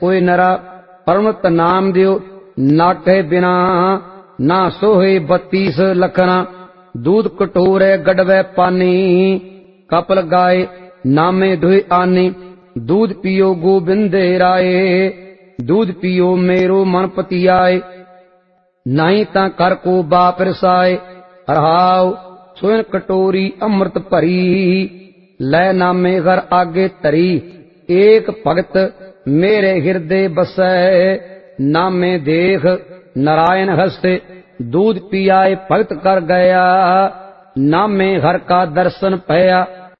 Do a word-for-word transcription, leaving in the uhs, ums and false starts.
कोई नरा परमत नाम दियो नाके बिना, ना सोहे बत्तीस लखना। दूध कटोरे गड़वे पानी, कपल गाए नामे दुहि आनी। दूध पियो गोबिंदे राय, दूध पियो मेरो मन पतियाए। नहीं ता कर को बाप रसाए, रहाओ सोन कटोरी अमृत भरी। लै नामे घर आगे तरी, एक भगत मेरे हृदय बसै। नामे देख नारायण हस्ते, दूध पियाए भगत कर गया। नामे हर का दर्शन पया।